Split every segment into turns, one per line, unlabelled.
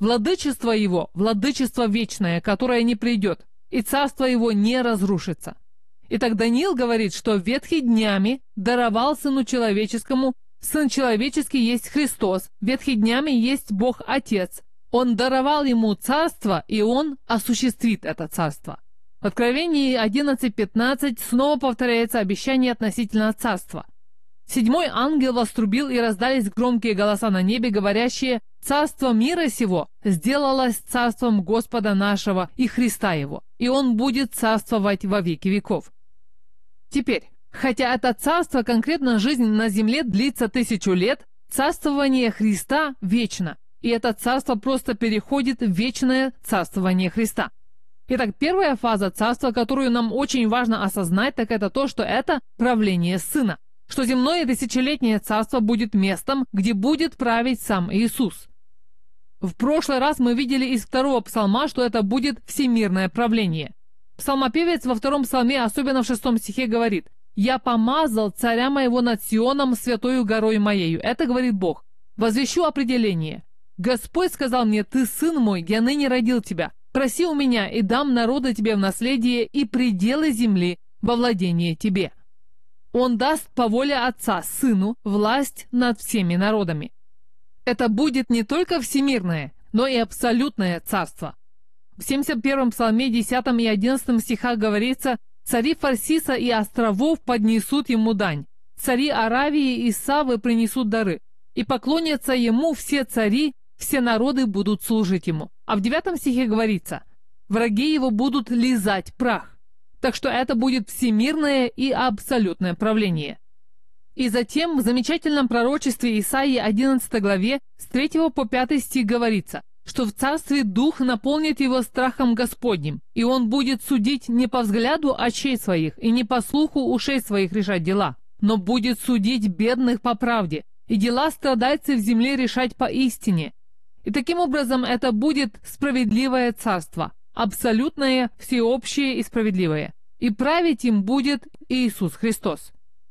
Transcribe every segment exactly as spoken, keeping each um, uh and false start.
Владычество Его – владычество вечное, которое не придет, и царство Его не разрушится. Итак, Даниил говорит, что ветхий днями даровал Сыну Человеческому, Сын Человеческий есть Христос, ветхий днями есть Бог Отец. Он даровал Ему царство, и Он осуществит это царство. В Откровении одиннадцать пятнадцать снова повторяется обещание относительно царства. Седьмой ангел вострубил, и раздались громкие голоса на небе, говорящие: «Царство мира сего сделалось царством Господа нашего и Христа Его, и Он будет царствовать во веки веков». Теперь, хотя это царство, конкретно жизнь на земле длится тысячу лет, царствование Христа вечно, и это царство просто переходит в вечное царствование Христа. Итак, первая фаза царства, которую нам очень важно осознать, так это то, что это правление Сына, что земное тысячелетнее царство будет местом, где будет править сам Иисус. В прошлый раз мы видели из второго псалма, что это будет всемирное правление. Псалмопевец во втором псалме, особенно в шестом стихе, говорит: «Я помазал царя моего над Сионом, святою горой моею». Это говорит Бог. Возвещу определение. «Господь сказал мне: ты сын мой, я ныне родил тебя. Проси у меня, и дам народа тебе в наследие, и пределы земли во владение тебе». Он даст по воле Отца Сыну власть над всеми народами. Это будет не только всемирное, но и абсолютное царство. В семьдесят первом псалме десятом и одиннадцатом стихах говорится: «Цари Фарсиса и островов поднесут ему дань, цари Аравии и Савы принесут дары, и поклонятся ему все цари, все народы будут служить ему». А в девятом стихе говорится: «Враги его будут лизать прах». Так что это будет всемирное и абсолютное правление. И затем в замечательном пророчестве Исаии одиннадцатой главе с третьего по пятый стих говорится, что в царстве Дух наполнит его страхом Господним, и он будет судить не по взгляду очей своих и не по слуху ушей своих решать дела, но будет судить бедных по правде, и дела страдальцев земли решать по истине. И таким образом это будет справедливое царство, абсолютное, всеобщее и справедливое. И править им будет Иисус Христос.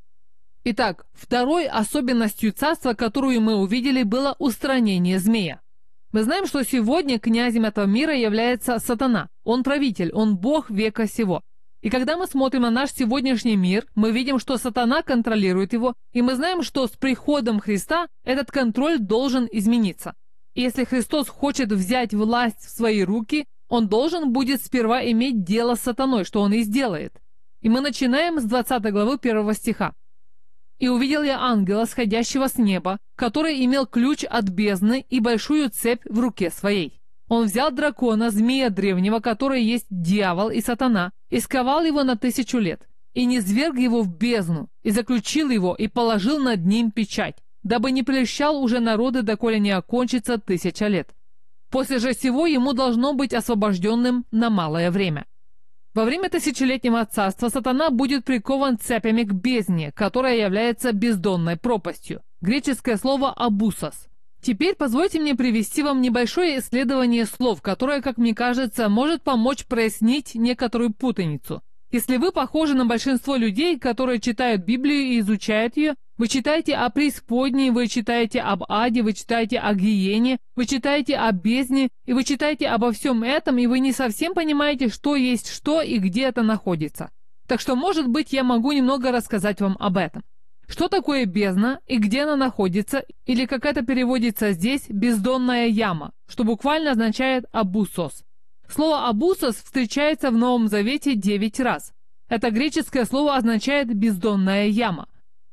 Итак, второй особенностью царства, которую мы увидели, было устранение змея. Мы знаем, что сегодня князем этого мира является сатана. Он правитель, он бог века сего. И когда мы смотрим на наш сегодняшний мир, мы видим, что сатана контролирует его, и мы знаем, что с приходом Христа этот контроль должен измениться. И если Христос хочет взять власть в свои руки, он должен будет сперва иметь дело с сатаной, что он и сделает. И мы начинаем с двадцатой главы первого стиха. «И увидел я ангела, сходящего с неба, который имел ключ от бездны и большую цепь в руке своей. Он взял дракона, змея древнего, который есть дьявол и сатана, и сковал его на тысячу лет, и низверг его в бездну, и заключил его, и положил над ним печать, дабы не прельщал уже народы, доколе не окончится тысяча лет. После же сего ему должно быть освобожденным на малое время». Во время тысячелетнего царства сатана будет прикован цепями к бездне, которая является бездонной пропастью. Греческое слово «абусос». Теперь позвольте мне привести вам небольшое исследование слов, которое, как мне кажется, может помочь прояснить некоторую путаницу. Если вы похожи на большинство людей, которые читают Библию и изучают ее, вы читаете о преисподней, вы читаете об аде, вы читаете о гиене, вы читаете о бездне, и вы читаете обо всем этом, и вы не совсем понимаете, что есть что и где это находится. Так что, может быть, я могу немного рассказать вам об этом. Что такое бездна и где она находится, или как это переводится здесь, бездонная яма, что буквально означает «абусос». Слово «абусос» встречается в Новом Завете девять раз. Это греческое слово означает «бездонная яма».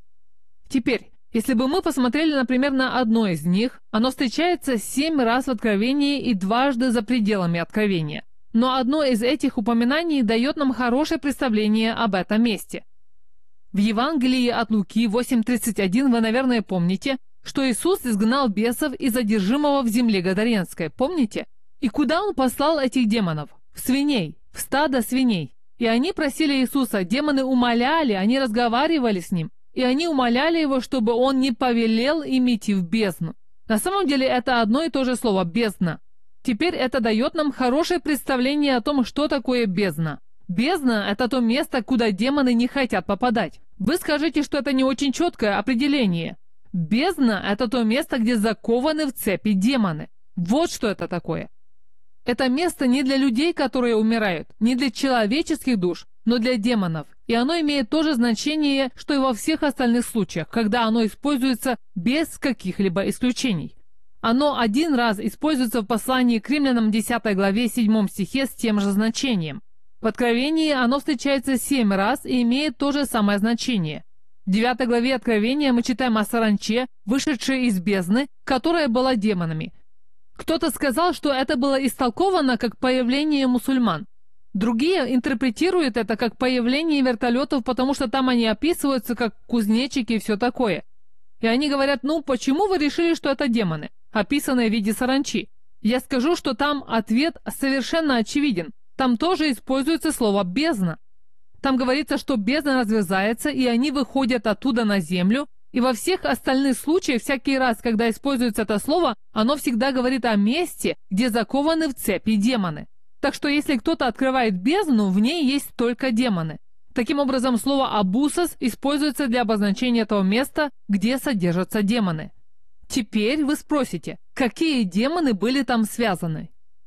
Теперь, если бы мы посмотрели, например, на одно из них, оно встречается семь раз в Откровении и дважды за пределами Откровения. Но одно из этих упоминаний дает нам хорошее представление об этом месте. В Евангелии от Луки восемь тридцать один вы, наверное, помните, что Иисус изгнал бесов из одержимого в земле Гадаренской, помните? И куда Он послал этих демонов? В свиней, в стадо свиней. И они просили Иисуса, демоны умоляли, они разговаривали с Ним, и они умоляли Его, чтобы Он не повелел им идти в бездну. На самом деле это одно и то же слово «бездна». Теперь это дает нам хорошее представление о том, что такое бездна. Бездна – это то место, куда демоны не хотят попадать. Вы скажете, что это не очень четкое определение. Бездна – это то место, где закованы в цепи демоны. Вот что это такое. Это место не для людей, которые умирают, не для человеческих душ, но для демонов. И оно имеет то же значение, что и во всех остальных случаях, когда оно используется без каких-либо исключений. Оно один раз используется в послании к Римлянам десятой главе седьмом стихе с тем же значением. В Откровении оно встречается семь раз и имеет то же самое значение. В девятой главе Откровения мы читаем о саранче, вышедшей из бездны, которая была демонами. Кто-то сказал, что это было истолковано как появление мусульман. Другие интерпретируют это как появление вертолетов, потому что там они описываются как кузнечики и все такое. И они говорят: ну почему вы решили, что это демоны, описанные в виде саранчи? Я скажу, что там ответ совершенно очевиден. Там тоже используется слово «бездна». Там говорится, что бездна разверзается, и они выходят оттуда на землю. И во всех остальных случаях, всякий раз, когда используется это слово, оно всегда говорит о месте, где закованы в цепи демоны. Так что если кто-то открывает бездну, в ней есть только демоны. Таким образом, слово «абусос» используется для обозначения того места, где содержатся демоны. Теперь вы спросите, какие демоны были там связаны?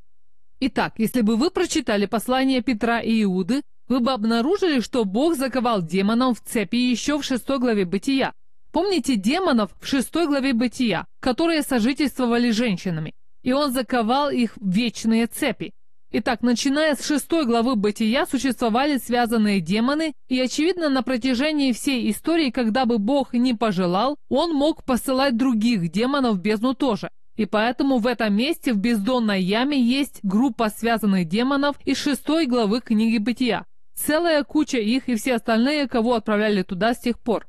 Итак, если бы вы прочитали послания Петра и Иуды, вы бы обнаружили, что Бог заковал демонов в цепи еще в шестой главе Бытия. Помните демонов в шестой главе Бытия, которые сожительствовали с женщинами? И он заковал их в вечные цепи. Итак, начиная с шестой главы Бытия существовали связанные демоны, и, очевидно, на протяжении всей истории, когда бы Бог не пожелал, он мог посылать других демонов в бездну тоже. И поэтому в этом месте, в бездонной яме, есть группа связанных демонов из шестой главы книги Бытия. Целая куча их и все остальные, кого отправляли туда с тех пор.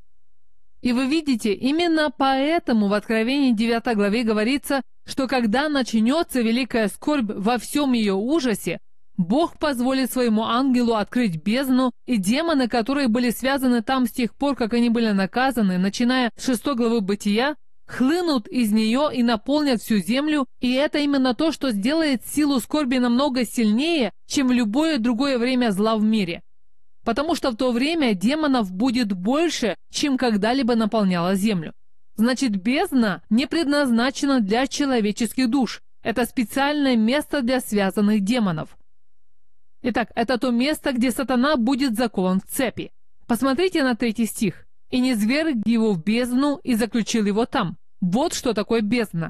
И вы видите, именно поэтому в Откровении девятой главе говорится, что когда начнется великая скорбь во всем ее ужасе, Бог позволит своему ангелу открыть бездну, и демоны, которые были связаны там с тех пор, как они были наказаны, начиная с шестой главы Бытия, хлынут из нее и наполнят всю землю, и это именно то, что сделает силу скорби намного сильнее, чем в любое другое время зла в мире. Потому что в то время демонов будет больше, чем когда-либо наполняла землю. Значит, бездна не предназначена для человеческих душ. Это специальное место для связанных демонов. Итак, это то место, где сатана будет закован в цепи. Посмотрите на третий стих. «И низвергл его в бездну и заключил его там». Вот что такое бездна.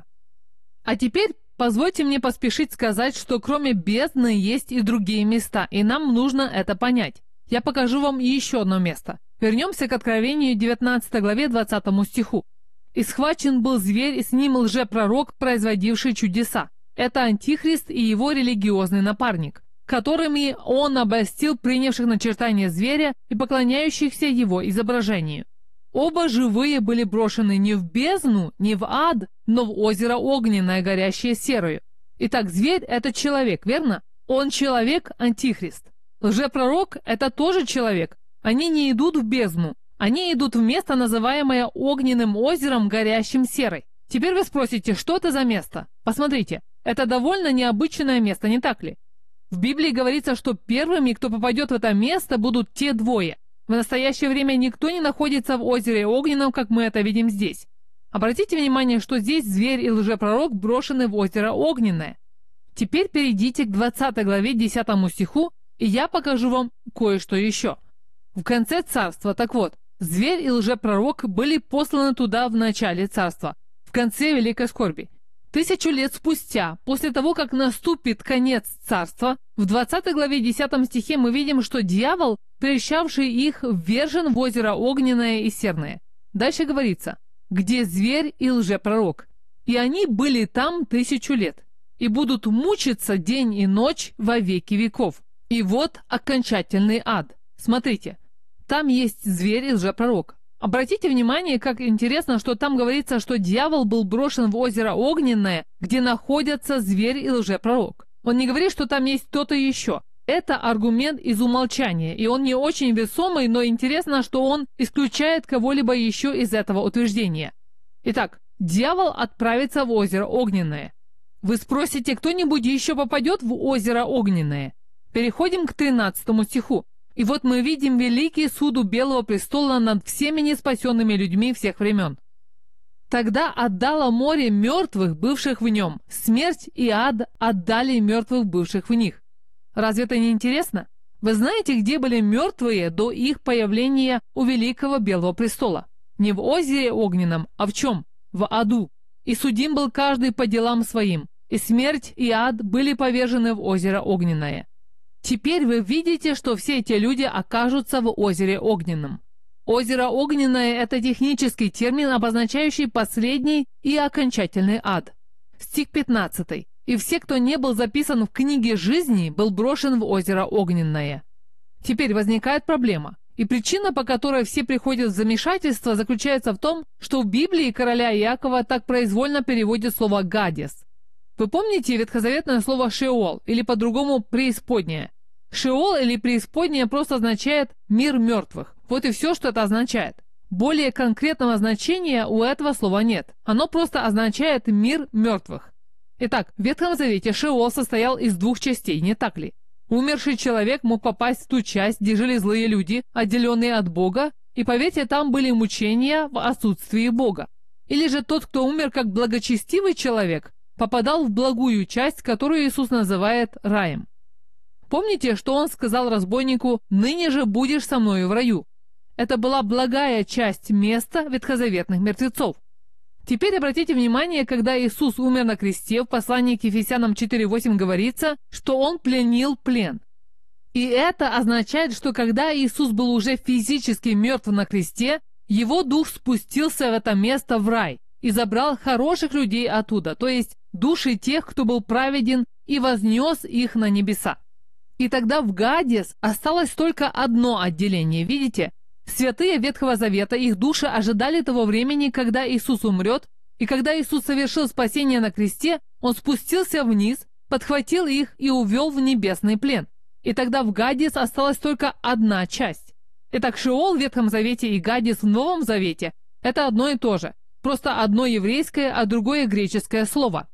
А теперь позвольте мне поспешить сказать, что кроме бездны есть и другие места, и нам нужно это понять. Я покажу вам еще одно место. Вернемся к Откровению девятнадцатой главе двадцатому стиху. «И схвачен был зверь, и с ним лжепророк, производивший чудеса. Это Антихрист и его религиозный напарник, которыми он обольстил принявших начертание зверя и поклоняющихся его изображению. Оба живые были брошены не в бездну, не в ад, но в озеро огненное, горящее серою». Итак, зверь – это человек, верно? Он человек, Антихрист. Лжепророк – это тоже человек. Они не идут в бездну. Они идут в место, называемое огненным озером, горящим серой. Теперь вы спросите, что это за место? Посмотрите, это довольно необычное место, не так ли? В Библии говорится, что первыми, кто попадет в это место, будут те двое. В настоящее время никто не находится в озере огненном, как мы это видим здесь. Обратите внимание, что здесь зверь и лжепророк брошены в озеро огненное. Теперь перейдите к двадцатой главе десятому стиху, и я покажу вам кое-что еще. В конце царства, так вот, зверь и лжепророк были посланы туда в начале царства, в конце великой скорби. Тысячу лет спустя, после того, как наступит конец царства, в двадцатой главе десятом стихе мы видим, что дьявол, прельщавший их, ввержен в озеро огненное и серное. Дальше говорится, где зверь и лжепророк. И они были там тысячу лет, и будут мучиться день и ночь во веки веков. И вот окончательный ад. Смотрите, там есть зверь и лжепророк. Обратите внимание, как интересно, что там говорится, что дьявол был брошен в озеро огненное, где находятся зверь и лжепророк. Он не говорит, что там есть кто-то еще. Это аргумент из умолчания, и он не очень весомый, но интересно, что он исключает кого-либо еще из этого утверждения. Итак, дьявол отправится в озеро огненное. Вы спросите, кто-нибудь еще попадет в озеро огненное? Переходим к тринадцатому стиху. И вот мы видим великий суд у Белого престола над всеми неспасенными людьми всех времен. Тогда отдало море мертвых, бывших в нем. Смерть и ад отдали мертвых, бывших в них. Разве это не интересно? Вы знаете, где были мертвые до их появления у Великого Белого престола? Не в озере огненном, а в чем? В аду. И судим был каждый по делам своим. И смерть, и ад были повержены в озеро огненное. Теперь вы видите, что все эти люди окажутся в озере огненном. Озеро огненное – это технический термин, обозначающий последний и окончательный ад. Стих пятнадцатый. «И все, кто не был записан в книге жизни, был брошен в озеро огненное». Теперь возникает проблема. И причина, по которой все приходят в замешательство, заключается в том, что в Библии короля Иакова так произвольно переводят слово «гадес». Вы помните ветхозаветное слово «шеол» или по-другому «преисподняя»? Шеол или преисподняя просто означает «мир мертвых». Вот и все, что это означает. Более конкретного значения у этого слова нет. Оно просто означает «мир мертвых». Итак, в Ветхом Завете Шеол состоял из двух частей, не так ли? Умерший человек мог попасть в ту часть, где жили злые люди, отделенные от Бога, и, поверьте, там были мучения в отсутствии Бога. Или же тот, кто умер как благочестивый человек, попадал в благую часть, которую Иисус называет раем. Помните, что он сказал разбойнику «ныне же будешь со мною в раю». Это была благая часть места ветхозаветных мертвецов. Теперь обратите внимание, когда Иисус умер на кресте, в послании к Ефесянам четыре восемь говорится, что он пленил плен. И это означает, что когда Иисус был уже физически мертв на кресте, его дух спустился в это место в рай и забрал хороших людей оттуда, то есть души тех, кто был праведен, и вознес их на небеса. И тогда в Гадес осталось только одно отделение, видите? Святые Ветхого Завета, их души ожидали того времени, когда Иисус умрет, и когда Иисус совершил спасение на кресте, Он спустился вниз, подхватил их и увел в небесный плен. И тогда в Гадес осталась только одна часть. Итак, Шеол в Ветхом Завете и Гадес в Новом Завете – это одно и то же, просто одно еврейское, а другое греческое слово.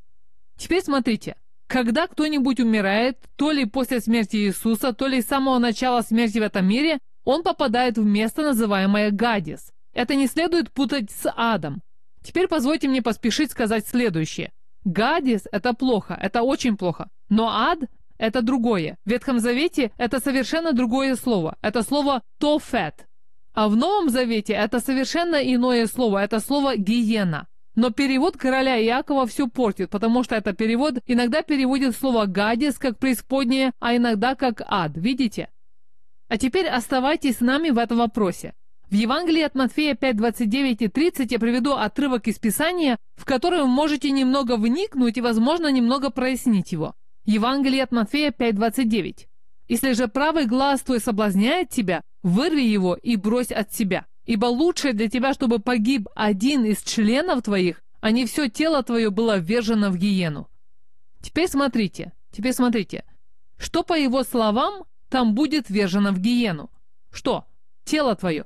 Теперь смотрите. Когда кто-нибудь умирает, то ли после смерти Иисуса, то ли с самого начала смерти в этом мире, он попадает в место, называемое Гадес. Это не следует путать с адом. Теперь позвольте мне поспешить сказать следующее. Гадес – это плохо, это очень плохо. Но ад – это другое. В Ветхом Завете это совершенно другое слово. Это слово «тофет». А в Новом Завете это совершенно иное слово. Это слово «гиена». Но перевод короля Иакова все портит, потому что это перевод иногда переводит слово «гадес» как преисподнее, а иногда как «ад». Видите? А теперь оставайтесь с нами в этом вопросе. В Евангелии от Матфея пять двадцать девять и тридцать я приведу отрывок из Писания, в который вы можете немного вникнуть и, возможно, немного прояснить его. Евангелие от Матфея пять двадцать девять. «Если же правый глаз твой соблазняет тебя, вырви его и брось от себя. Ибо лучше для тебя, чтобы погиб один из членов твоих, а не все тело твое было ввержено в гиену». Теперь смотрите, теперь смотрите. Что, по его словам, там будет ввержено в гиену? Что? Тело твое.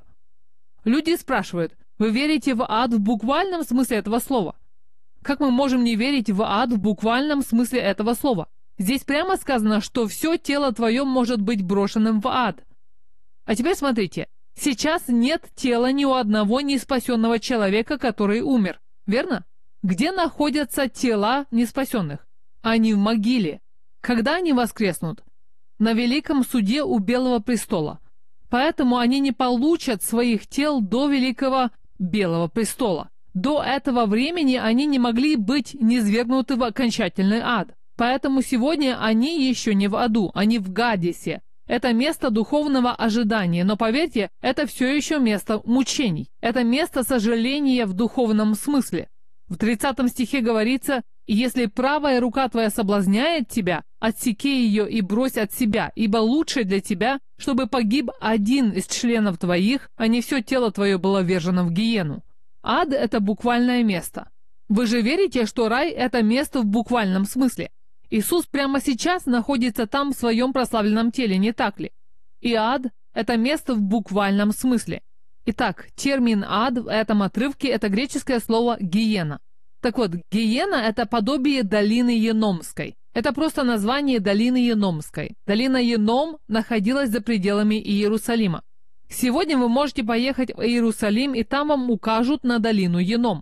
Люди спрашивают, вы верите в ад в буквальном смысле этого слова? Как мы можем не верить в ад в буквальном смысле этого слова? Здесь прямо сказано, что все тело твое может быть брошенным в ад. А теперь смотрите. Сейчас нет тела ни у одного неспасенного человека, который умер. Верно? Где находятся тела неспасенных? Они в могиле. Когда они воскреснут? На великом суде у Белого престола. Поэтому они не получат своих тел до великого Белого престола. До этого времени они не могли быть низвергнуты в окончательный ад. Поэтому сегодня они еще не в аду, они в Гадесе. Это место духовного ожидания, но поверьте, это все еще место мучений. Это место сожаления в духовном смысле. В тридцатом стихе говорится: «Если правая рука твоя соблазняет тебя, отсеки ее и брось от себя, ибо лучше для тебя, чтобы погиб один из членов твоих, а не все тело твое было ввержено в гиену». Ад – это буквальное место. Вы же верите, что рай – это место в буквальном смысле? Иисус прямо сейчас находится там в своем прославленном теле, не так ли? И ад – это место в буквальном смысле. Итак, термин «ад» в этом отрывке – это греческое слово «гиена». Так вот, гиена – это подобие долины Еномской. Это просто название долины Еномской. Долина Еном находилась за пределами Иерусалима. Сегодня вы можете поехать в Иерусалим, и там вам укажут на долину Еном.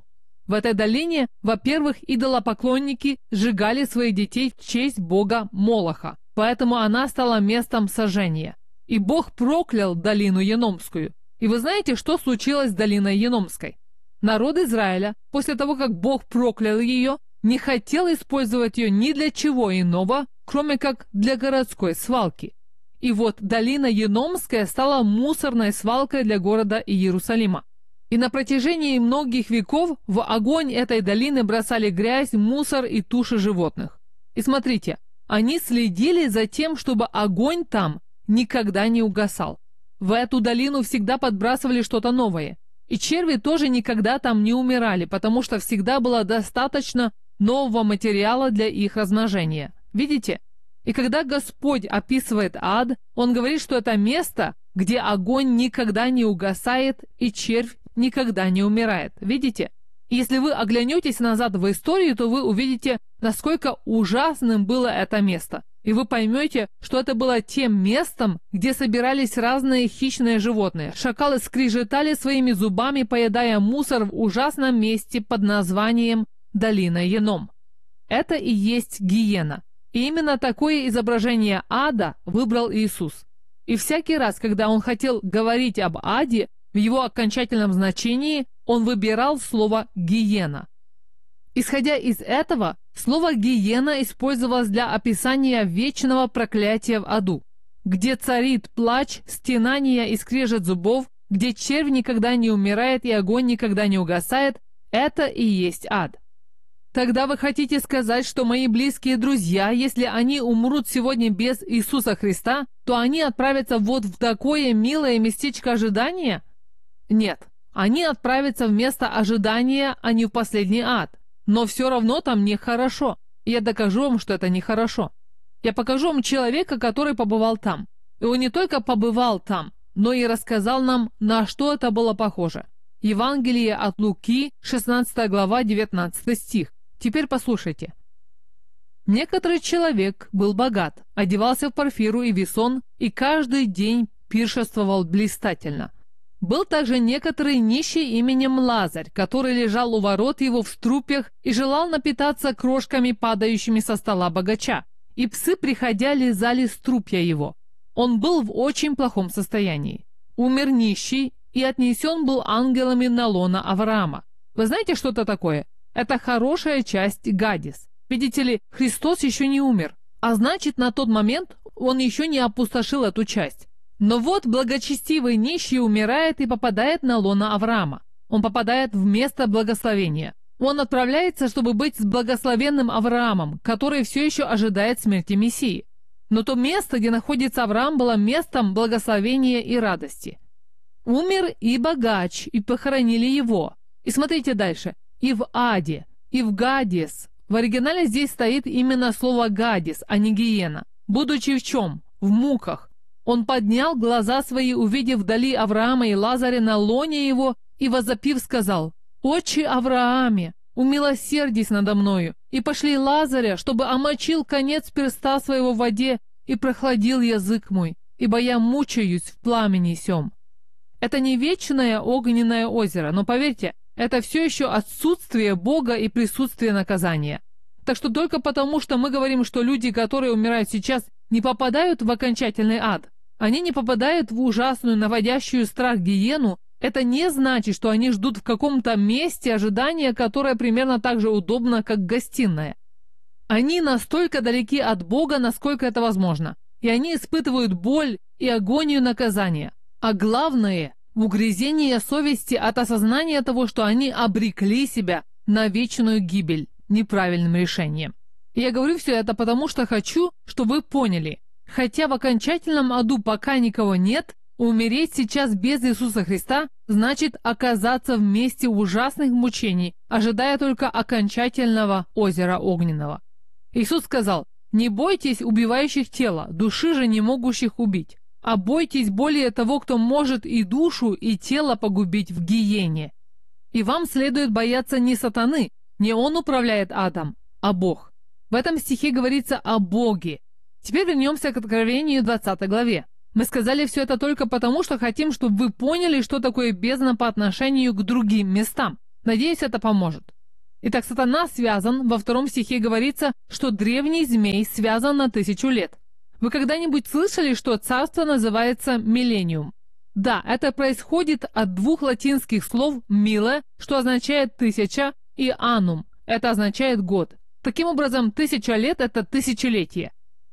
В этой долине, во-первых, идолопоклонники сжигали своих детей в честь бога Молоха, поэтому она стала местом сожжения. И Бог проклял долину Еномскую. И вы знаете, что случилось с долиной Еномской? Народ Израиля, после того, как Бог проклял ее, не хотел использовать ее ни для чего иного, кроме как для городской свалки. И вот долина Еномская стала мусорной свалкой для города Иерусалима. И на протяжении многих веков в огонь этой долины бросали грязь, мусор и туши животных. И смотрите, они следили за тем, чтобы огонь там никогда не угасал. В эту долину всегда подбрасывали что-то новое. И черви тоже никогда там не умирали, потому что всегда было достаточно нового материала для их размножения. Видите? И когда Господь описывает ад, Он говорит, что это место, где огонь никогда не угасает и червь никогда не умирает. Видите? И если вы оглянетесь назад в историю, то вы увидите, насколько ужасным было это место. И вы поймете, что это было тем местом, где собирались разные хищные животные. Шакалы скрежетали своими зубами, поедая мусор в ужасном месте под названием Долина Еном. Это и есть гиена. И именно такое изображение ада выбрал Иисус. И всякий раз, когда Он хотел говорить об аде, в его окончательном значении Он выбирал слово «гиена». Исходя из этого, слово «гиена» использовалось для описания вечного проклятия в аду, где царит плач, стенание и скрежет зубов, где червь никогда не умирает и огонь никогда не угасает. Это и есть ад. Тогда вы хотите сказать, что мои близкие друзья, если они умрут сегодня без Иисуса Христа, то они отправятся вот в такое милое местечко ожидания? Нет, они отправятся в место ожидания, а не в последний ад. Но все равно там нехорошо. Я докажу вам, что это нехорошо. Я покажу вам человека, который побывал там. И он не только побывал там, но и рассказал нам, на что это было похоже. Евангелие от Луки, шестнадцатая глава, девятнадцатый стих. Теперь послушайте. Некоторый человек был богат, одевался в парфиру и весон, и каждый день пиршествовал блистательно. Был также некоторый нищий именем Лазарь, который лежал у ворот его в струпьях и желал напитаться крошками, падающими со стола богача. И псы, приходя, лизали струпья его. Он был в очень плохом состоянии. Умер нищий и отнесен был ангелами на лоно Авраама. Вы знаете, что это такое? Это хорошая часть Гадис. Видите ли, Христос еще не умер, а значит, на тот момент Он еще не опустошил эту часть. Но вот благочестивый нищий умирает и попадает на лоно Авраама. Он попадает в место благословения. Он отправляется, чтобы быть с благословенным Авраамом, который все еще ожидает смерти Мессии. Но то место, где находится Авраам, было местом благословения и радости. Умер и богач, и похоронили его. И смотрите дальше. И в аде, и в Гадес. В оригинале здесь стоит именно слово «гадис», а не «гиена». Будучи в чем? В муках. Он поднял глаза свои, увидев вдали Авраама и Лазаря на лоне его, и, возопив, сказал: «Отче Аврааме, умилосердись надо мною, и пошли Лазаря, чтобы омочил конец перста своего в воде и прохладил язык мой, ибо я мучаюсь в пламени сем». Это не вечное огненное озеро, но поверьте, это все еще отсутствие Бога и присутствие наказания. Так что только потому, что мы говорим, что люди, которые умирают сейчас, не попадают в окончательный ад, они не попадают в ужасную, наводящую страх гиену, это не значит, что они ждут в каком-то месте ожидания, которое примерно так же удобно, как гостиная. Они настолько далеки от Бога, насколько это возможно, и они испытывают боль и агонию наказания. А главное – угрызение совести от осознания того, что они обрекли себя на вечную гибель неправильным решением. И я говорю все это потому, что хочу, чтобы вы поняли, хотя в окончательном аду пока никого нет, умереть сейчас без Иисуса Христа значит оказаться в месте ужасных мучений, ожидая только окончательного озера огненного. Иисус сказал: «Не бойтесь убивающих тело, души же не могущих убить, а бойтесь более того, кто может и душу, и тело погубить в гиене. И вам следует бояться не сатаны, не он управляет адом, а Бог». В этом стихе говорится о Боге. Теперь вернемся к Откровению двадцатой главе. Мы сказали все это только потому, что хотим, чтобы вы поняли, что такое бездна по отношению к другим местам. Надеюсь, это поможет. Итак, сатана связан, во втором стихе говорится, что древний змей связан на тысячу лет. Вы когда-нибудь слышали, что царство называется миллениум? Да, это происходит от двух латинских слов «милле», что означает «тысяча», и «анум», это означает «год». Таким образом, тысяча лет – это тысячелетие.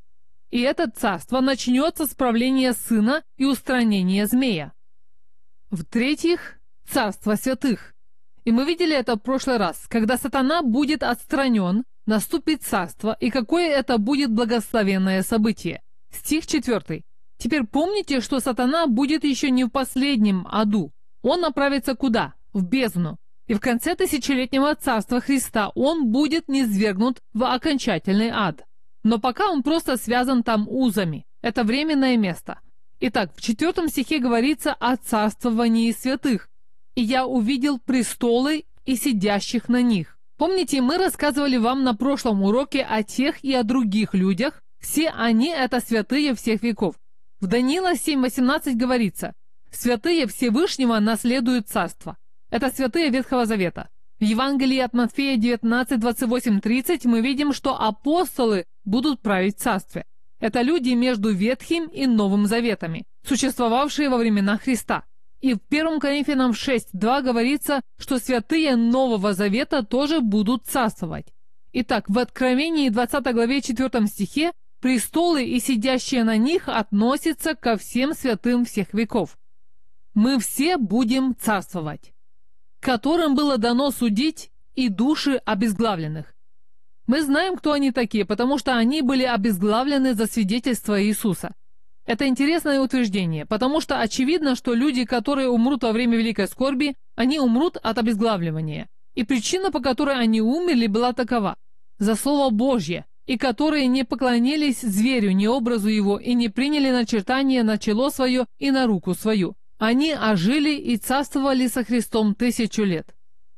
И это царство начнется с правления сына и устранения змея. В-третьих, царство святых. И мы видели это в прошлый раз. Когда сатана будет отстранен, наступит царство, и какое это будет благословенное событие. Стих четвертый. Теперь помните, что сатана будет еще не в последнем аду. Он направится куда? В бездну. И в конце тысячелетнего царства Христа он будет низвергнут в окончательный ад. Но пока он просто связан там узами. Это временное место. Итак, в четвертом стихе говорится о царствовании святых. «И я увидел престолы и сидящих на них». Помните, мы рассказывали вам на прошлом уроке о тех и о других людях. Все они – это святые всех веков. В Даниила семь восемнадцать говорится: «Святые Всевышнего наследуют царство». Это святые Ветхого Завета. В Евангелии от Матфея девятнадцать двадцать восемь тридцать мы видим, что апостолы будут править в царстве. Это люди между Ветхим и Новым Заветами, существовавшие во времена Христа. И в первом Коринфянам шесть два говорится, что святые Нового Завета тоже будут царствовать. Итак, в Откровении двадцатой главе четвёртом стихе престолы и сидящие на них относятся ко всем святым всех веков. Мы все будем царствовать, которым было дано судить и души обезглавленных. Мы знаем, кто они такие, потому что они были обезглавлены за свидетельство Иисуса. Это интересное утверждение, потому что очевидно, что люди, которые умрут во время великой скорби, они умрут от обезглавливания. И причина, по которой они умерли, была такова: за Слово Божье, и которые не поклонились зверю, ни образу его, и не приняли начертание на чело свое и на руку свою. Они ожили и царствовали со Христом тысячу лет.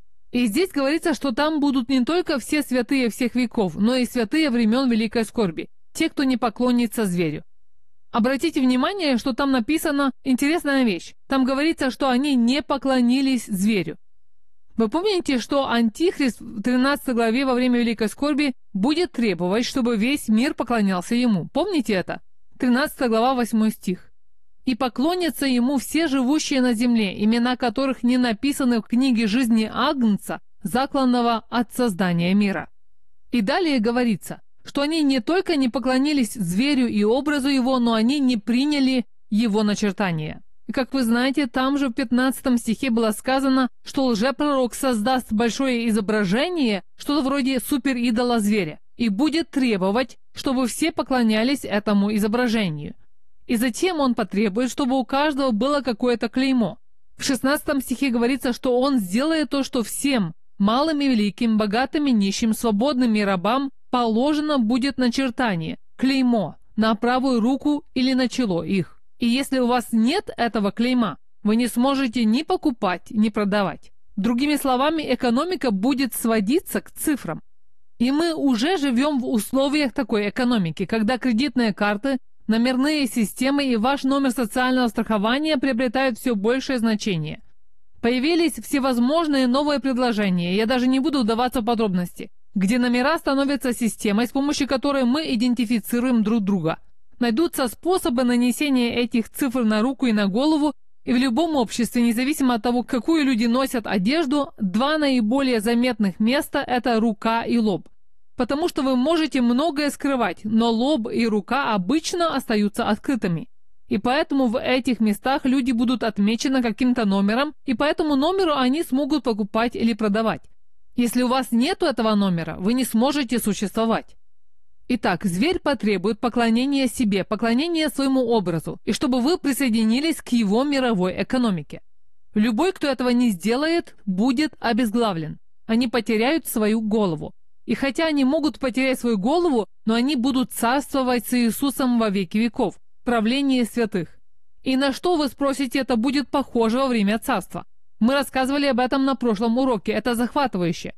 И здесь говорится, что там будут не только все святые всех веков, но и святые времен великой скорби, те, кто не поклонится зверю. Обратите внимание, что там написана интересная вещь. Там говорится, что они не поклонились зверю. Вы помните, что Антихрист в тринадцатой главе во время великой скорби будет требовать, чтобы весь мир поклонялся ему? Помните это? тринадцатая глава, восьмой стих. «И поклонятся ему все живущие на земле, имена которых не написаны в книге жизни Агнца, закланного от создания мира». И далее говорится, что они не только не поклонились зверю и образу его, но они не приняли его начертания. И как вы знаете, там же в пятнадцатом стихе было сказано, что лжепророк создаст большое изображение, что-то вроде суперидола зверя, и будет требовать, чтобы все поклонялись этому изображению. И затем он потребует, чтобы у каждого было какое-то клеймо. В шестнадцатом стихе говорится, что он сделает то, что всем, малым и великим, богатым и нищим, свободным и рабам, положено будет начертание, клеймо, на правую руку или на чело их. И если у вас нет этого клейма, вы не сможете ни покупать, ни продавать. Другими словами, экономика будет сводиться к цифрам. И мы уже живем в условиях такой экономики, когда кредитные карты, номерные системы и ваш номер социального страхования приобретают все большее значение. Появились всевозможные новые предложения, я даже не буду вдаваться в подробности, где номера становятся системой, с помощью которой мы идентифицируем друг друга. Найдутся способы нанесения этих цифр на руку и на голову, и в любом обществе, независимо от того, какую люди носят одежду, два наиболее заметных места – это рука и лоб. Потому что вы можете многое скрывать, но лоб и рука обычно остаются открытыми. И поэтому в этих местах люди будут отмечены каким-то номером, и по этому номеру они смогут покупать или продавать. Если у вас нет этого номера, вы не сможете существовать. Итак, зверь потребует поклонения себе, поклонения своему образу, и чтобы вы присоединились к его мировой экономике. Любой, кто этого не сделает, будет обезглавлен. Они потеряют свою голову. И хотя они могут потерять свою голову, но они будут царствовать с Иисусом во веки веков, в правлении святых. И на что, вы спросите, это будет похоже во время царства? Мы рассказывали об этом на прошлом уроке, это захватывающе.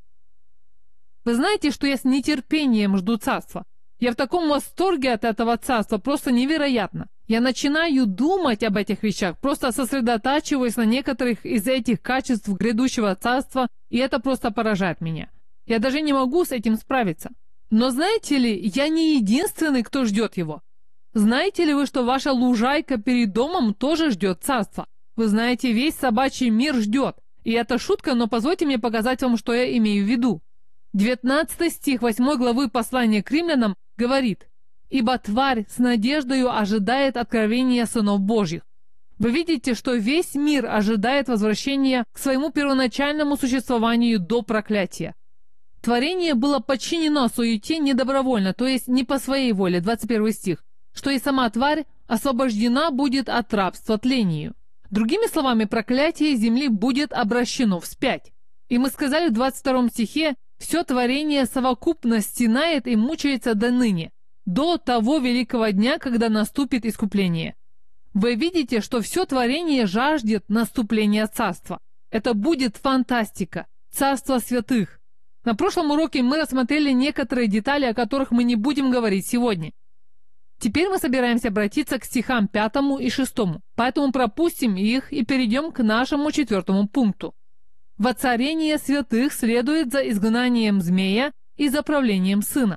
Вы знаете, что я с нетерпением жду царства? Я в таком восторге от этого царства, просто невероятно. Я начинаю думать об этих вещах, просто сосредотачиваясь на некоторых из этих качеств грядущего царства, и это просто поражает меня. Я даже не могу с этим справиться. Но знаете ли, я не единственный, кто ждет его. Знаете ли вы, что ваша лужайка перед домом тоже ждет царства? Вы знаете, весь собачий мир ждет. И это шутка, но позвольте мне показать вам, что я имею в виду. девятнадцатый стих восьмой главы послания к римлянам говорит: «Ибо тварь с надеждою ожидает откровения сынов Божьих». Вы видите, что весь мир ожидает возвращения к своему первоначальному существованию до проклятия. Творение было подчинено суете недобровольно, то есть не по своей воле, двадцать первый стих, что и сама тварь освобождена будет от рабства тлению. Другими словами, проклятие земли будет обращено вспять. И мы сказали в двадцать втором стихе: «Все творение совокупно стенает и мучается до ныне, до того великого дня, когда наступит искупление». Вы видите, что все творение жаждет наступления царства. Это будет фантастика, царство святых. На прошлом уроке мы рассмотрели некоторые детали, о которых мы не будем говорить сегодня. Теперь мы собираемся обратиться к стихам пятому и шестому, поэтому пропустим их и перейдем к нашему четвертому пункту. Воцарение святых следует за изгнанием змея и за правлением сына.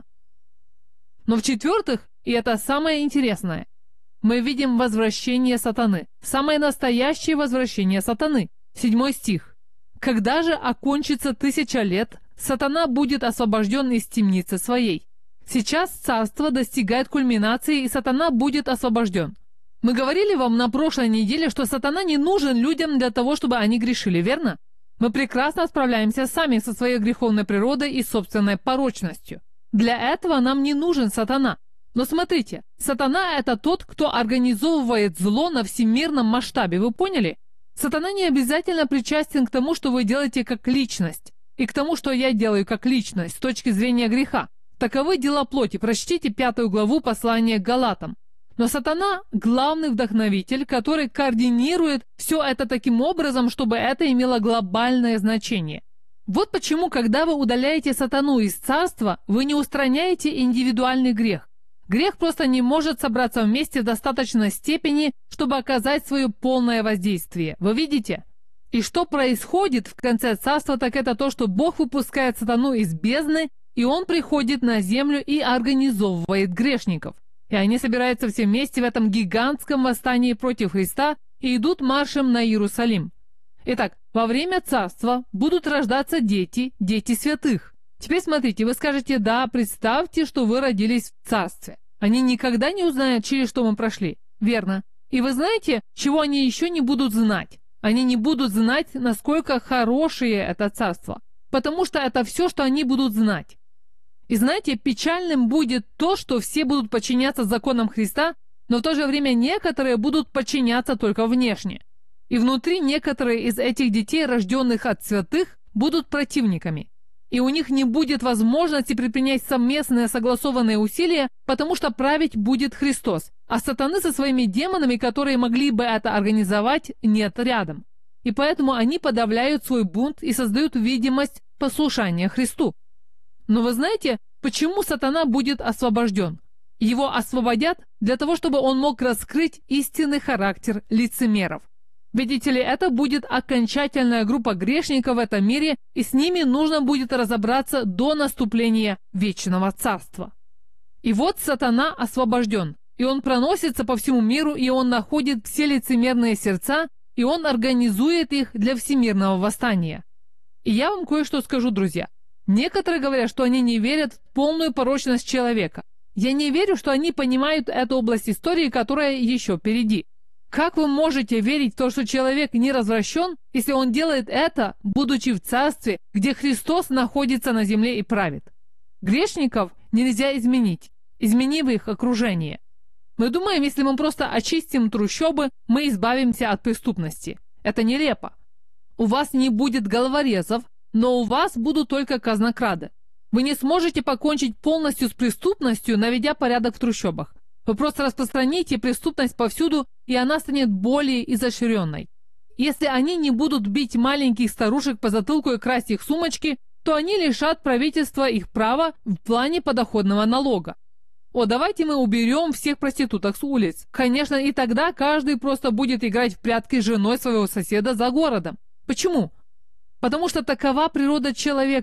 Но в-четвертых, и это самое интересное, мы видим возвращение сатаны, самое настоящее возвращение сатаны. Седьмой стих. «Когда же окончится тысяча лет, сатана будет освобожден из темницы своей». Сейчас царство достигает кульминации, и сатана будет освобожден. Мы говорили вам на прошлой неделе, что сатана не нужен людям для того, чтобы они грешили, верно? Мы прекрасно справляемся сами со своей греховной природой и собственной порочностью. Для этого нам не нужен сатана. Но смотрите, сатана – это тот, кто организовывает зло на всемирном масштабе, вы поняли? Сатана не обязательно причастен к тому, что вы делаете как личность, и к тому, что я делаю как личность с точки зрения греха. Таковы дела плоти. Прочтите пятую главу послания к Галатам. Но сатана – главный вдохновитель, который координирует все это таким образом, чтобы это имело глобальное значение. Вот почему, когда вы удаляете сатану из царства, вы не устраняете индивидуальный грех. Грех просто не может собраться вместе в достаточной степени, чтобы оказать свое полное воздействие. Вы видите? И что происходит в конце царства, так это то, что Бог выпускает сатану из бездны, и он приходит на землю и организовывает грешников. И они собираются все вместе в этом гигантском восстании против Христа и идут маршем на Иерусалим. Итак, во время царства будут рождаться дети, дети святых. Теперь смотрите, вы скажете: да, представьте, что вы родились в царстве. Они никогда не узнают, через что мы прошли. Верно. И вы знаете, чего они еще не будут знать? Они не будут знать, насколько хорошее это царство. Потому что это все, что они будут знать. И знаете, печальным будет то, что все будут подчиняться законам Христа, но в то же время некоторые будут подчиняться только внешне. И внутри некоторые из этих детей, рожденных от святых, будут противниками. И у них не будет возможности предпринять совместные согласованные усилия, потому что править будет Христос, а сатаны со своими демонами, которые могли бы это организовать, нет рядом. И поэтому они подавляют свой бунт и создают видимость послушания Христу. Но вы знаете, почему сатана будет освобожден? Его освободят для того, чтобы он мог раскрыть истинный характер лицемеров. Видите ли, это будет окончательная группа грешников в этом мире, и с ними нужно будет разобраться до наступления вечного царства. И вот сатана освобожден, и он проносится по всему миру, и он находит все лицемерные сердца, и он организует их для всемирного восстания. И я вам кое-что скажу, друзья. Некоторые говорят, что они не верят в полную порочность человека. Я не верю, что они понимают эту область истории, которая еще впереди. Как вы можете верить в то, что человек не развращен, если он делает это, будучи в царстве, где Христос находится на земле и правит? Грешников нельзя изменить, изменив их окружение. Мы думаем, если мы просто очистим трущобы, мы избавимся от преступности. Это нелепо. У вас не будет головорезов, но у вас будут только казнокрады. Вы не сможете покончить полностью с преступностью, наведя порядок в трущобах. Вы просто распространите преступность повсюду, и она станет более изощренной. Если они не будут бить маленьких старушек по затылку и красть их сумочки, то они лишат правительства их права в плане подоходного налога. О, давайте мы уберем всех проституток с улиц. Конечно, и тогда каждый просто будет играть в прятки с женой своего соседа за городом. Почему? Потому что такова природа человека.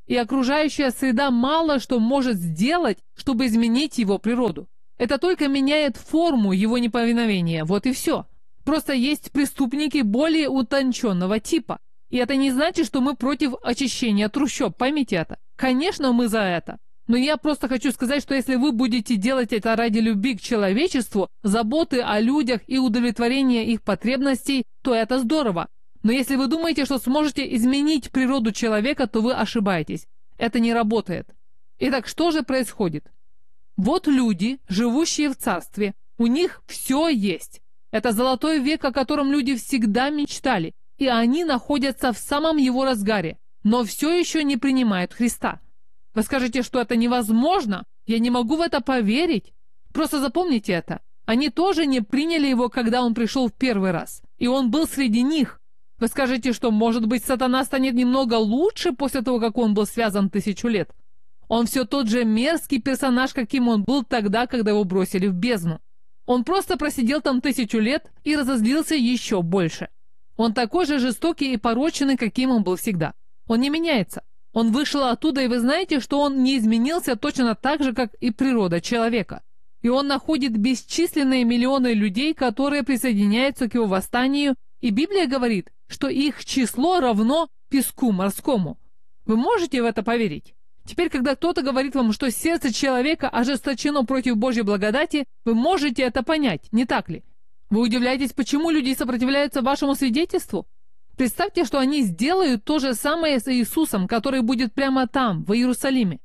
и окружающая среда мало что может сделать, чтобы изменить его природу. Это только меняет форму его неповиновения, вот и все. Просто есть преступники более утонченного типа. И это не значит, что мы против очищения трущоб, поймите это. Конечно, мы за это. Но я просто хочу сказать, что если вы будете делать это ради любви к человечеству, заботы о людях и удовлетворения их потребностей, то это здорово. Но если вы думаете, что сможете изменить природу человека, то вы ошибаетесь. Это не работает. Итак, что же происходит? Вот люди, живущие в царстве, у них все есть. Это золотой век, о котором люди всегда мечтали, и они находятся в самом его разгаре, но все еще не принимают Христа. Вы скажете, что это невозможно? Я не могу в это поверить. Просто запомните это. Они тоже не приняли его, когда он пришел в первый раз, и он был среди них. Вы скажете, что, может быть, сатана станет немного лучше после того, как он был связан тысячу лет. Он все тот же мерзкий персонаж, каким он был тогда, когда его бросили в бездну. Он просто просидел там тысячу лет и разозлился еще больше. Он такой же жестокий и порочный, каким он был всегда. Он не меняется. Он вышел оттуда, и вы знаете, что он не изменился точно так же, как и природа человека. И он находит бесчисленные миллионы людей, которые присоединяются к его восстанию, и Библия говорит, что их число равно песку морскому. Вы можете в это поверить? Теперь, когда кто-то говорит вам, что сердце человека ожесточено против Божьей благодати, вы можете это понять, не так ли? Вы удивляетесь, почему люди сопротивляются вашему свидетельству? Представьте, что они сделают то же самое с Иисусом, который будет прямо там, в Иерусалиме.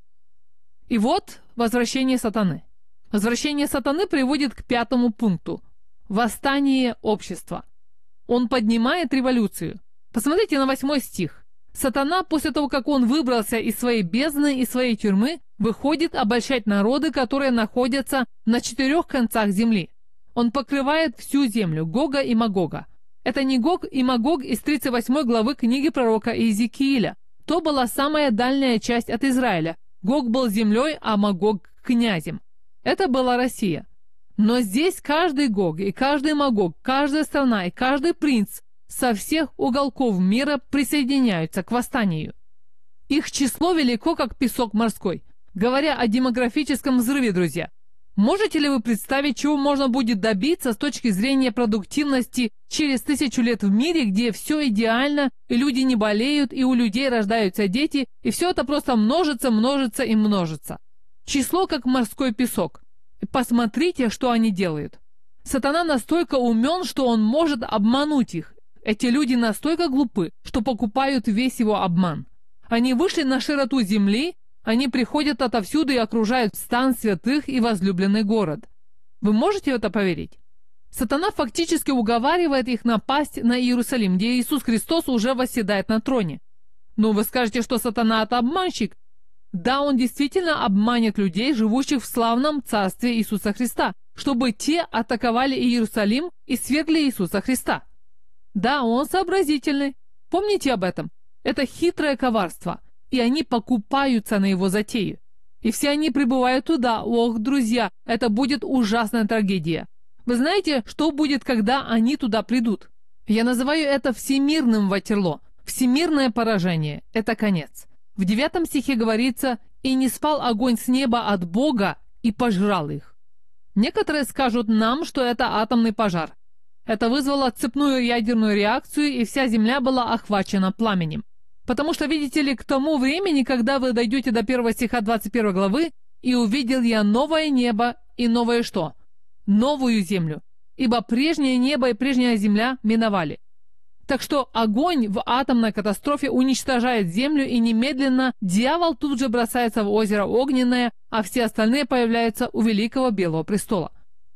И вот возвращение сатаны. Возвращение сатаны приводит к пятому пункту. Восстание общества. Он поднимает революцию. Посмотрите на восьмой стих. Сатана, после того, как он выбрался из своей бездны и своей тюрьмы, выходит обольщать народы, которые находятся на четырех концах земли. Он покрывает всю землю, Гога и Магога. Это не Гог и Магог из тридцать восьмой главы книги пророка Иезекииля. То была самая дальняя часть от Израиля. Гог был землей, а Магог – князем. Это была Россия. Но здесь каждый Гог и каждый Магог, каждая страна и каждый принц со всех уголков мира присоединяются к восстанию. Их число велико, как песок морской. Говоря о демографическом взрыве, друзья, можете ли вы представить, чего можно будет добиться с точки зрения продуктивности через тысячу лет в мире, где все идеально, и люди не болеют, и у людей рождаются дети, и все это просто множится, множится и множится. Число, как морской песок. И посмотрите, что они делают. Сатана настолько умен, что он может обмануть их. Эти люди настолько глупы, что покупают весь его обман. Они вышли на широту земли, они приходят отовсюду и окружают стан святых и возлюбленный город. Вы можете в это поверить? Сатана фактически уговаривает их напасть на Иерусалим, где Иисус Христос уже восседает на троне. Ну, вы скажете, что сатана – это обманщик? Да, он действительно обманет людей, живущих в славном царстве Иисуса Христа, чтобы те атаковали Иерусалим и свергли Иисуса Христа. Да, он сообразительный. Помните об этом? Это хитрое коварство. И они покупаются на его затею. И все они прибывают туда. Ох, друзья, это будет ужасная трагедия. Вы знаете, что будет, когда они туда придут? Я называю это всемирным Ватерло. Всемирное поражение. Это конец. В девятом стихе говорится: «И не спал огонь с неба от Бога и пожрал их». Некоторые скажут нам, что это атомный пожар. Это вызвало цепную ядерную реакцию, и вся земля была охвачена пламенем. Потому что, видите ли, к тому времени, когда вы дойдете до первого стиха двадцать первой главы, «И увидел я новое небо и новое что? Новую землю, ибо прежнее небо и прежняя земля миновали». Так что огонь в атомной катастрофе уничтожает землю, и немедленно дьявол тут же бросается в озеро огненное, а все остальные появляются у великого белого престола.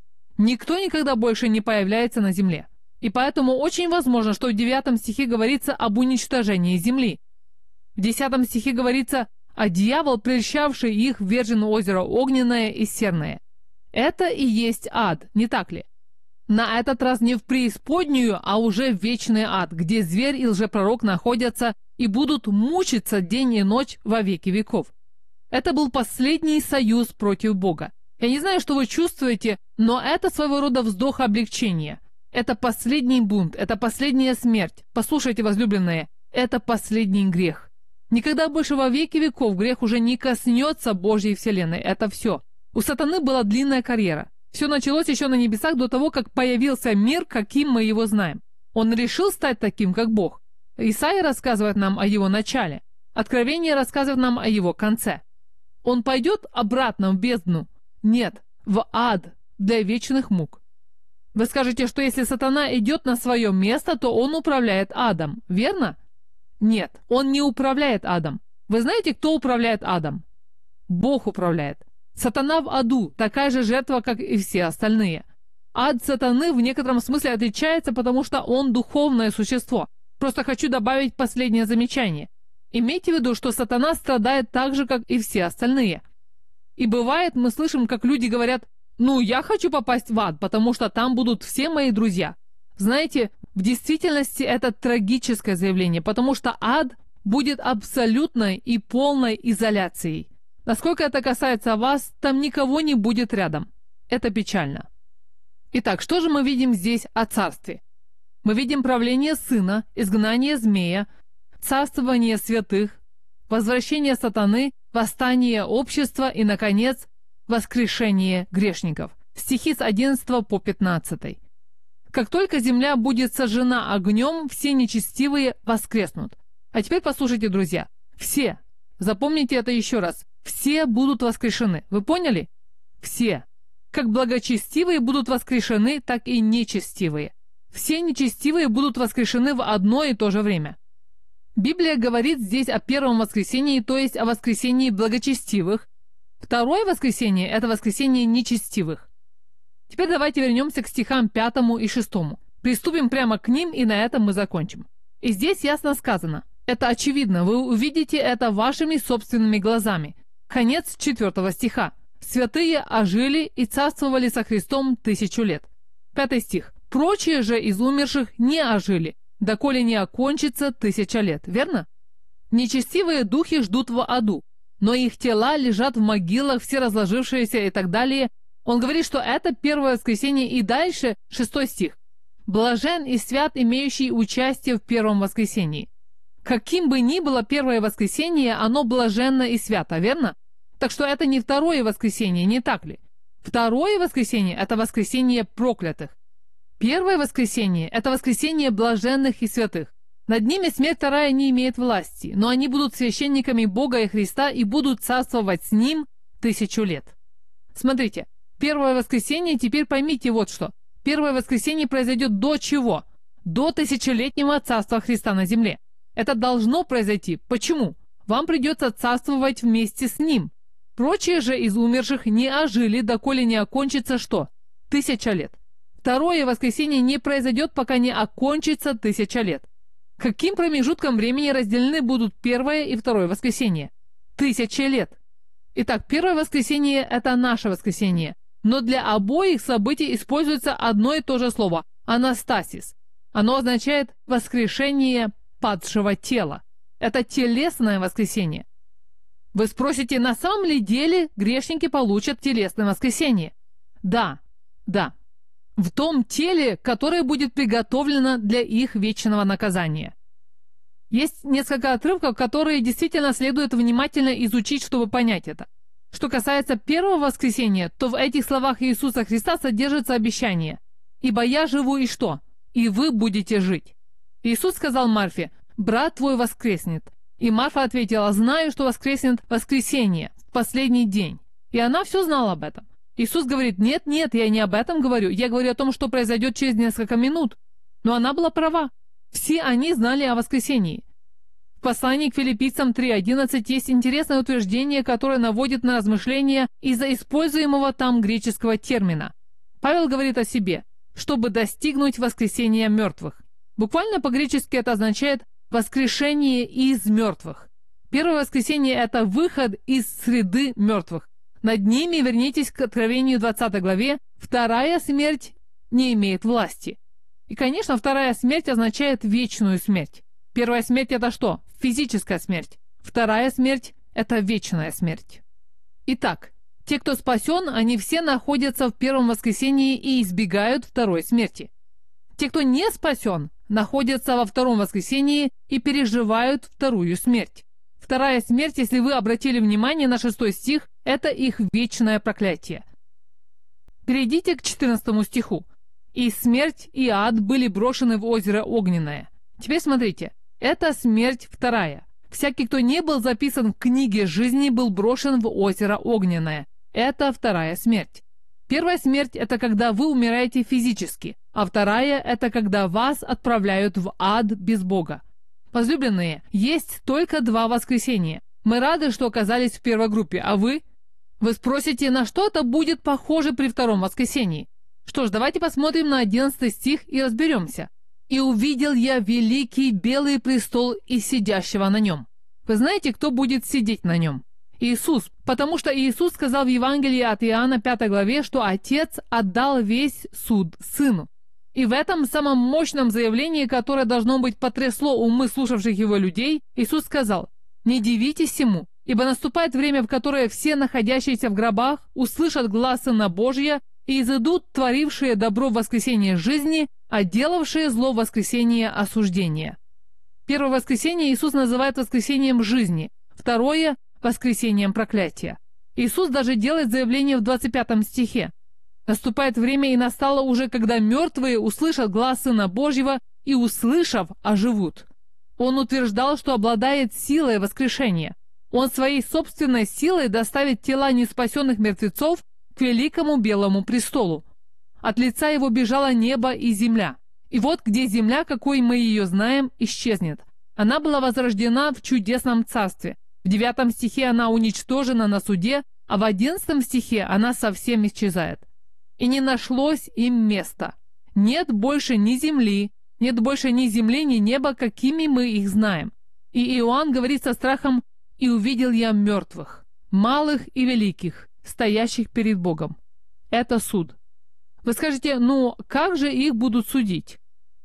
Никто никогда больше не появляется на земле. И поэтому очень возможно, что в девятом стихе говорится об уничтожении земли. В десятом стихе говорится: «А дьявол, прельщавший их, ввержен в озеро огненное и серное». Это и есть ад, не так ли? На этот раз не в преисподнюю, а уже в вечный ад, где зверь и лжепророк находятся и будут мучиться день и ночь во веки веков. Это был последний союз против Бога. Я не знаю, что вы чувствуете, но это своего рода вздох облегчения. Это последний бунт, это последняя смерть. Послушайте, возлюбленные, это последний грех. Никогда больше во веки веков грех уже не коснется Божьей вселенной. Это все. У сатаны была длинная карьера. Все началось еще на небесах до того, как появился мир, каким мы его знаем. Он решил стать таким, как Бог. Исаия рассказывает нам о его начале. Откровение рассказывает нам о его конце. Он пойдет обратно в бездну? Нет, в ад для вечных мук. Вы скажете, что если сатана идет на свое место, то он управляет адом, верно? Нет, он не управляет адом. Вы знаете, кто управляет адом? Бог управляет. Сатана в аду такая же жертва, как и все остальные. Ад сатаны в некотором смысле отличается, потому что он духовное существо. Просто хочу добавить последнее замечание. Имейте в виду, что сатана страдает так же, как и все остальные. И бывает, мы слышим, как люди говорят: «Ну, я хочу попасть в ад, потому что там будут все мои друзья». Знаете, в действительности это трагическое заявление, потому что ад будет абсолютной и полной изоляцией. Насколько это касается вас, там никого не будет рядом. Это печально. Итак, что же мы видим здесь о царстве? Мы видим правление сына, изгнание змея, царствование святых, возвращение сатаны, восстание общества и, наконец, воскрешение грешников. Стихи с одиннадцатого по пятнадцатый. Как только земля будет сожжена огнем, все нечестивые воскреснут. А теперь послушайте, друзья. Все. Запомните это еще раз. Все будут воскрешены. Вы поняли? Все. Как благочестивые будут воскрешены, так и нечестивые. Все нечестивые будут воскрешены в одно и то же время. Библия говорит здесь о первом воскресении, то есть о воскресении благочестивых. Второе воскресение – это воскресение нечестивых. Теперь давайте вернемся к стихам пятому и шестому. Приступим прямо к ним, и на этом мы закончим. И здесь ясно сказано. Это очевидно, вы увидите это вашими собственными глазами. Конец четвертого стиха. «Святые ожили и царствовали со Христом тысячу лет». Пятый стих. «Прочие же из умерших не ожили, доколе не окончится тысяча лет». Верно? Нечестивые духи ждут в аду, но их тела лежат в могилах, все разложившиеся и так далее. Он говорит, что это первое воскресенье, и дальше шестой стих. «Блажен и свят, имеющий участие в первом воскресении». Каким бы ни было первое воскресенье, оно блаженно и свято, верно? Так что это не второе воскресенье, не так ли? Второе воскресенье – это воскресенье проклятых. Первое воскресенье – это воскресенье блаженных и святых. Над ними смерть вторая не имеет власти, но они будут священниками Бога и Христа и будут царствовать с Ним тысячу лет. Смотрите, первое воскресенье, теперь поймите вот что. Первое воскресенье произойдет до чего? До тысячелетнего царства Христа на земле. Это должно произойти. Почему? Вам придется царствовать вместе с Ним. Прочие же из умерших не ожили, доколе не окончится что? Тысяча лет. Второе воскресенье не произойдет, пока не окончится тысяча лет. Каким промежутком времени разделены будут первое и второе воскресенье? Тысяча лет. Итак, первое воскресенье – это наше воскресенье. Но для обоих событий используется одно и то же слово – анастасис. Оно означает воскрешение падшего тела. Это телесное воскресение. Вы спросите, на самом ли деле грешники получат телесное воскресение? Да, да. В том теле, которое будет приготовлено для их вечного наказания. Есть несколько отрывков, которые действительно следует внимательно изучить, чтобы понять это. Что касается первого воскресения, то в этих словах Иисуса Христа содержится обещание: «Ибо я живу и что? И вы будете жить». Иисус сказал Марфе: «Брат твой воскреснет». И Марфа ответила: «Знаю, что воскреснет в воскресенье, в последний день». И она все знала об этом. Иисус говорит: «Нет, нет, я не об этом говорю. Я говорю о том, что произойдет через несколько минут». Но она была права. Все они знали о воскресении. В послании к Филиппийцам три одиннадцать есть интересное утверждение, которое наводит на размышления из-за используемого там греческого термина. Павел говорит о себе: «чтобы достигнуть воскресения мертвых». Буквально по-гречески это означает «воскрешение из мертвых». Первое воскресение – это выход из среды мертвых. Над ними вернитесь к Откровению двадцатой главе. Вторая смерть не имеет власти. И, конечно, вторая смерть означает вечную смерть. Первая смерть – это что? Физическая смерть. Вторая смерть – это вечная смерть. Итак, те, кто спасен, они все находятся в первом воскресении и избегают второй смерти. Те, кто не спасен, находятся во втором воскресении и переживают вторую смерть. Вторая смерть, если вы обратили внимание на шестой стих, это их вечное проклятие. Перейдите к четырнадцатому стиху. «И смерть, и ад были брошены в озеро огненное». Теперь смотрите, это смерть вторая. Всякий, кто не был записан в книге жизни, был брошен в озеро огненное. Это вторая смерть. Первая смерть – это когда вы умираете физически, а вторая – это когда вас отправляют в ад без Бога. Возлюбленные, есть только два воскресения. Мы рады, что оказались в первой группе, а вы? Вы спросите, на что это будет похоже при втором воскресении? Что ж, давайте посмотрим на одиннадцатый стих и разберемся. «И увидел я великий белый престол и сидящего на нем». Вы знаете, кто будет сидеть на нем? Иисус, потому что Иисус сказал в Евангелии от Иоанна пятой главе, что Отец отдал весь суд Сыну. И в этом самом мощном заявлении, которое должно быть потрясло умы слушавших его людей, Иисус сказал: «Не дивитесь сему, ибо наступает время, в которое все находящиеся в гробах услышат глас Сына Божия и изыдут творившие добро в воскресенье жизни, а делавшие зло в воскресенье осуждения». Первое воскресенье Иисус называет воскресением жизни, второе – воскресением проклятия. Иисус даже делает заявление в двадцать пятом стихе. «Наступает время, и настало уже, когда мертвые услышат глас Сына Божьего и, услышав, оживут». Он утверждал, что обладает силой воскрешения. Он своей собственной силой доставит тела неспасенных мертвецов к великому белому престолу. От лица его бежало небо и земля. И вот где земля, какой мы ее знаем, исчезнет. Она была возрождена в чудесном царстве. В девятом стихе она уничтожена на суде, а в одиннадцатом стихе она совсем исчезает. «И не нашлось им места. Нет больше ни земли, нет больше ни земли, ни неба, какими мы их знаем». И Иоанн говорит со страхом: «И увидел я мертвых, малых и великих, стоящих перед Богом». Это суд. Вы скажете, ну как же их будут судить?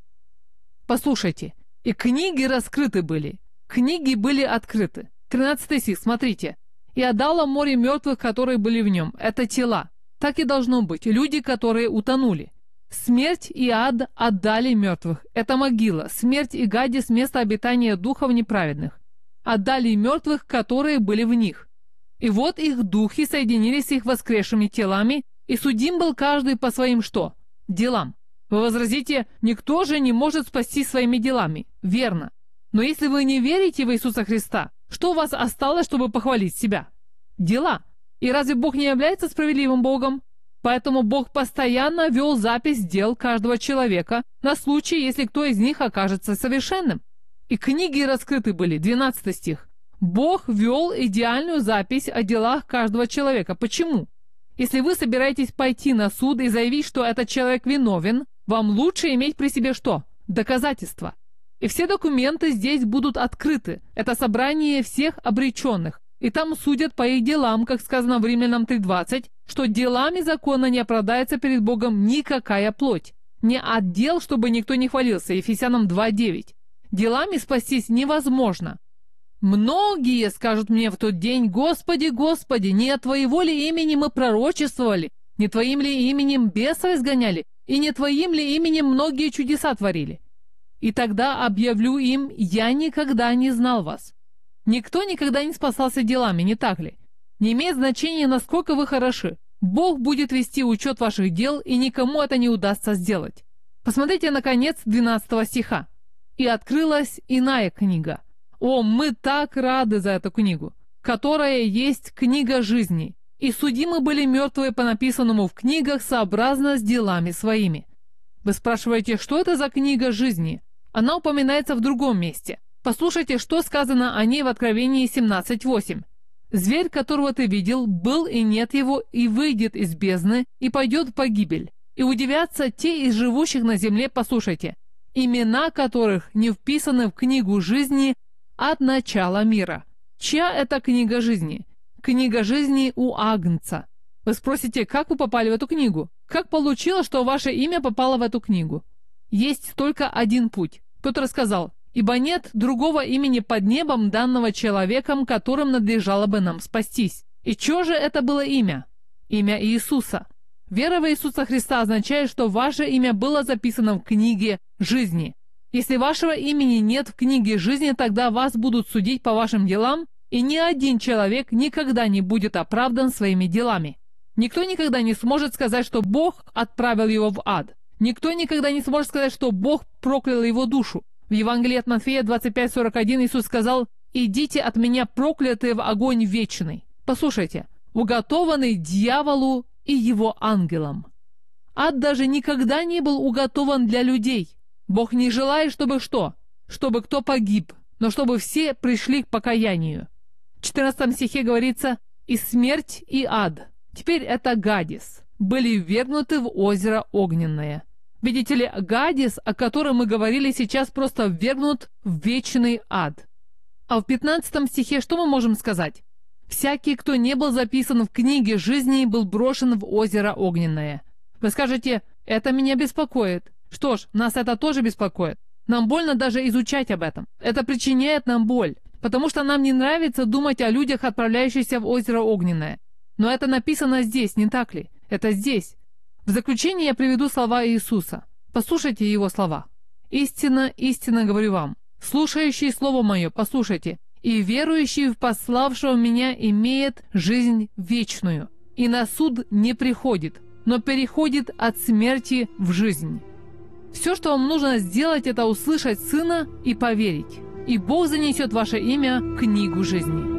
Послушайте, и книги раскрыты были, книги были открыты. тринадцатый стих, смотрите. «И отдало море мертвых, которые были в нем». Это тела. Так и должно быть. Люди, которые утонули. Смерть и ад отдали мертвых. Это могила. Смерть и гадис – место обитания духов неправедных. Отдали мертвых, которые были в них. И вот их духи соединились с их воскресшими телами, и судим был каждый по своим что? Делам. Вы возразите, никто же не может спасти своими делами. Верно. Но если вы не верите в Иисуса Христа, что у вас осталось, чтобы похвалить себя? Дела. И разве Бог не является справедливым Богом? Поэтому Бог постоянно вел запись дел каждого человека на случай, если кто из них окажется совершенным. И книги раскрыты были, двенадцатый стих. Бог вел идеальную запись о делах каждого человека. Почему? Если вы собираетесь пойти на суд и заявить, что этот человек виновен, вам лучше иметь при себе что? Доказательства. И все документы здесь будут открыты. Это собрание всех обреченных. И там судят по их делам, как сказано в Римлянам три двадцать, что делами закона не оправдается перед Богом никакая плоть. Не от дел, чтобы никто не хвалился, Ефесянам два девять. Делами спастись невозможно. Многие скажут мне в тот день: «Господи, Господи, не от Твоего ли имени мы пророчествовали, не Твоим ли именем бесов изгоняли, и не Твоим ли именем многие чудеса творили?» И тогда объявлю им: «Я никогда не знал вас». Никто никогда не спасался делами, не так ли? Не имеет значения, насколько вы хороши. Бог будет вести учет ваших дел, и никому это не удастся сделать. Посмотрите на конец двенадцатого стиха. «И открылась иная книга». О, мы так рады за эту книгу, которая есть книга жизни. И судимы были мертвые по написанному в книгах сообразно с делами своими. Вы спрашиваете, что это за книга жизни? Она упоминается в другом месте. Послушайте, что сказано о ней в Откровении семнадцать восемь. «Зверь, которого ты видел, был и нет его, и выйдет из бездны, и пойдет в погибель. И удивятся те из живущих на земле», послушайте, «имена которых не вписаны в книгу жизни от начала мира». Чья это книга жизни? Книга жизни у Агнца. Вы спросите, как вы попали в эту книгу? Как получилось, что ваше имя попало в эту книгу? Есть только один путь. Петр сказал: «Ибо нет другого имени под небом, данного человеком, которым надлежало бы нам спастись». И что же это было имя? Имя Иисуса. Вера в Иисуса Христа означает, что ваше имя было записано в книге жизни. Если вашего имени нет в книге жизни, тогда вас будут судить по вашим делам, И ни один человек никогда не будет оправдан своими делами. Никто никогда не сможет сказать, что Бог отправил его в ад. Никто никогда не сможет сказать, что Бог проклял его душу. В Евангелии от Матфея двадцать пять сорок один Иисус сказал: «Идите от меня, проклятые, в огонь вечный». Послушайте, уготованный дьяволу и его ангелам. Ад даже никогда не был уготован для людей. Бог не желает, чтобы что? Чтобы кто погиб, но чтобы все пришли к покаянию. В четырнадцатом стихе говорится: «И смерть, и ад». Теперь это Гадес. Были ввергнуты в озеро огненное. Видите ли, Гадес, о котором мы говорили сейчас, просто ввергнут в вечный ад. А в пятнадцатом стихе что мы можем сказать? «Всякий, кто не был записан в книге жизни, был брошен в озеро огненное». Вы скажете: «Это меня беспокоит». Что ж, нас это тоже беспокоит. Нам больно даже изучать об этом. Это причиняет нам боль, потому что нам не нравится думать о людях, отправляющихся в озеро огненное. Но это написано здесь, не так ли? Это здесь. В заключение я приведу слова Иисуса. Послушайте его слова. «Истинно, истинно говорю вам, слушающий слово мое, послушайте, и верующий в пославшего меня имеет жизнь вечную, и на суд не приходит, но переходит от смерти в жизнь». Все, что вам нужно сделать, это услышать Сына и поверить, и Бог занесет ваше имя в книгу жизни.